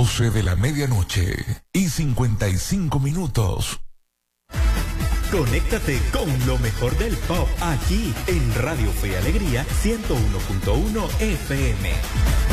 12 de la medianoche y 55 minutos. Conéctate con lo mejor del pop aquí en Radio Fe y Alegría 101.1 FM.